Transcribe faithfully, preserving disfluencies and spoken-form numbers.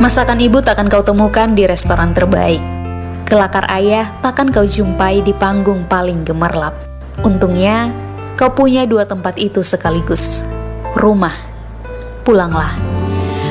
Masakan ibu takkan kau temukan di restoran terbaik. Kelakar ayah takkan kau jumpai di panggung paling gemerlap. Untungnya, kau punya dua tempat itu sekaligus. Rumah. Pulanglah.